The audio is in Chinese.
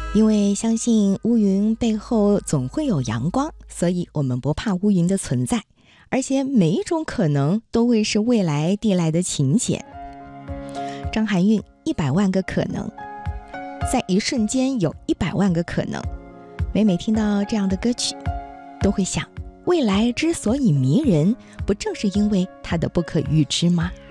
因为相信乌云背后总会有阳光，所以我们不怕乌云的存在，而且每一种可能都会是未来递来的请柬。张含韵100万个可能，在一瞬间有100万个可能。每听到这样的歌曲，都会想，未来之所以迷人，不正是因为它的不可预知吗？